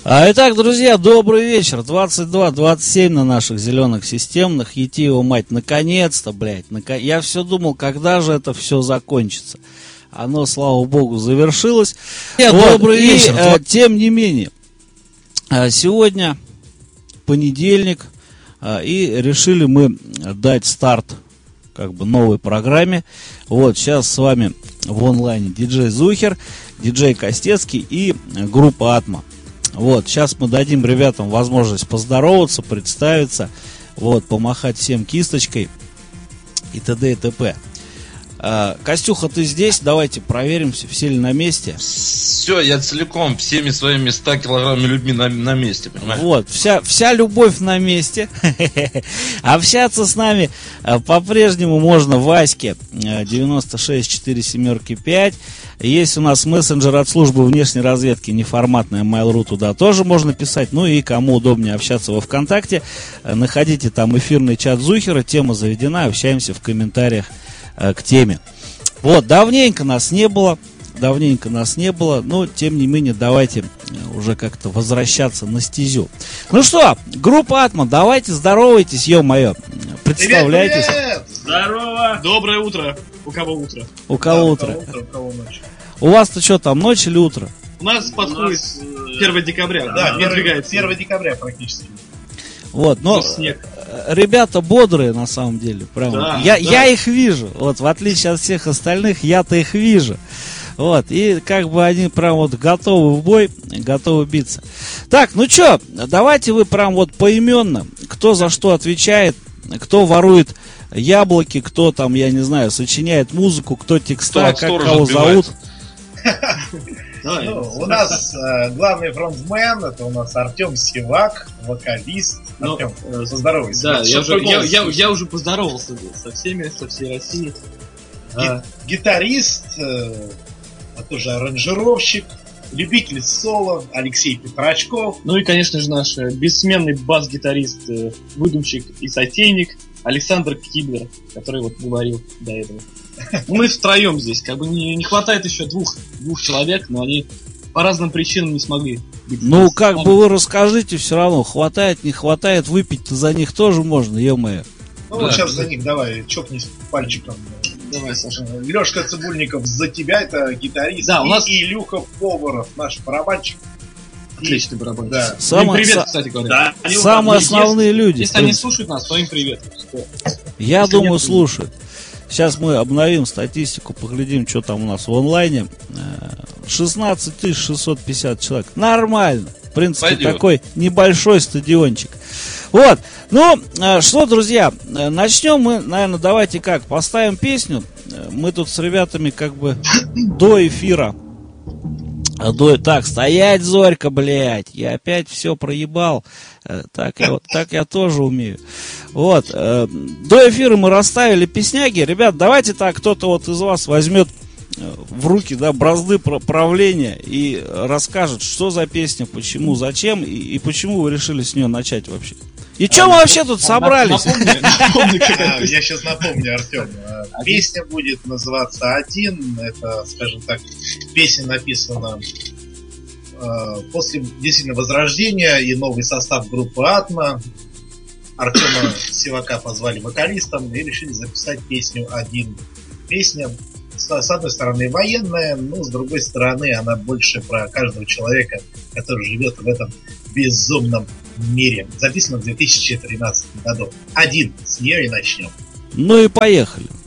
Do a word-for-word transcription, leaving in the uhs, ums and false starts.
А, итак, друзья, добрый вечер. двадцать два двадцать семь на наших зеленых системных. Ети его мать, наконец-то, блядь. Нако... Я все думал, когда же это все закончится. Оно, слава богу, завершилось. Нет, вот, добрый и, вечер. Э, тем не менее, э, сегодня понедельник, э, и решили мы дать старт как бы новой программе. Вот, сейчас с вами в онлайне диджей Зухер, диджей Костецкий и группа Атма. Вот, сейчас мы дадим ребятам возможность поздороваться, представиться, вот, помахать всем кисточкой и т.д. и т.п. А, Костюха, ты здесь? Давайте проверимся, все ли на месте. Все, я целиком, всеми своими ста килограммами людьми на, на месте, понимаешь? Вот, вся, вся любовь на месте. Общаться с нами по-прежнему можно в Ваське девяносто шесть четыре семерки пять. Есть у нас мессенджер от службы внешней разведки, неформатная Mail.ru, туда тоже можно писать. Ну и кому удобнее общаться во ВКонтакте, находите там эфирный чат Зухера, тема заведена, общаемся в комментариях э, к теме. Вот, давненько нас не было, давненько нас не было, но тем не менее давайте уже как-то возвращаться на стезю. Ну что, группа Атма, давайте здоровайтесь, ё-моё, представляйтесь. Привет, привет! Здорово! Доброе утро. У кого утро? У кого да, утро? У кого утро, у кого ночь. У вас-то что там, ночь или утро? У нас подходит первое декабря. Да, первое декабря практически. Вот, но ребята бодрые на самом деле. Прям да, я, да. я их вижу. Вот, в отличие от всех остальных, я-то их вижу. Вот, и как бы они прям вот готовы в бой, готовы биться. Так, ну что, давайте вы прям вот поименно, кто за что отвечает, кто ворует яблоки, кто там, я не знаю, сочиняет музыку, кто текста, кто как кого зовут. Ну, у нас э, главный фронтмен, это у нас Артем Сивак, вокалист. Ну, Артем, поздоровайся. Да, я уже, я, я, я уже поздоровался со всеми, со всей Россией. Ги- а. Гитарист, э, а тоже аранжировщик, любитель соло Алексей Петрачков. Ну и, конечно же, наш бессменный бас-гитарист, э, выдумщик и сотейник Александр Киблер, который вот говорил до этого. Мы втроем здесь, как бы не, не хватает еще двух, двух человек, но они по разным причинам не смогли быть. Ну, здесь. Как бы вы расскажите, все равно, хватает, не хватает, выпить-то за них тоже можно, ё-моё. Ну да, вот сейчас за них давай, чокнись пальчиком. Давай, Саша. Лёшка Цибульников за тебя, это гитарист. Да, у нас... И Илюха Поваров, наш барабанщик. Отличный барабанщик. Да. Самое, привет, са... кстати говоря. Да, самые основные если, люди. Если они слушают нас, то им привет. Я если думаю, нет, слушают. Сейчас мы обновим статистику, поглядим, что там у нас в онлайне. шестнадцать тысяч шестьсот пятьдесят человек. Нормально. В принципе, пойдет. Такой небольшой стадиончик. Вот. Ну, что, друзья, начнем мы, наверное, давайте как, поставим песню. Мы тут с ребятами как бы до эфира. До... Так, стоять, Зорька, блядь. Я опять все проебал. Так я, вот, так я тоже умею. Вот. Э, до эфира мы расставили песняги. Ребят, давайте так, кто-то вот из вас возьмет в руки, да, бразды правления и расскажет, что за песня, почему, зачем и, и почему вы решили с нее начать вообще. И а, что мы вообще тут собрались? Я сейчас напомню, Артем. Песня будет называться «Один». Это, скажем так, песня написана после действительно возрождения и новый состав группы «Атма». Артема Сивака позвали вокалистом и решили записать песню «Один». Песня, с одной стороны, военная, но с другой стороны, она больше про каждого человека, который живет в этом безумном мире. Записано в две тысячи тринадцатом году. «Один». С нее и начнем. Ну и поехали.